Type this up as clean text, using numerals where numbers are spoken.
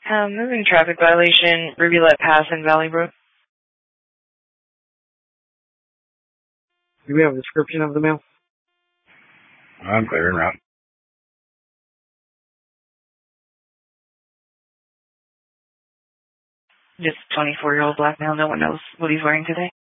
Moving traffic violation, Rivulet Pass in Valley Brook. Do we have a description of the male? I'm clear en route. Just 24-year-old black male. No one knows what he's wearing today.